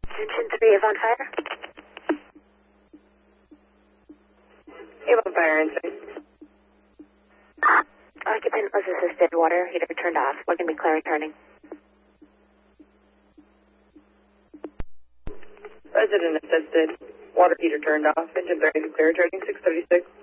Engine 3 is on fire. On fire inside. Occupant was assisted. Water heater turned off. What can be clear returning? Resident assisted. Water heater turned off. Engine 30 clear returning 636.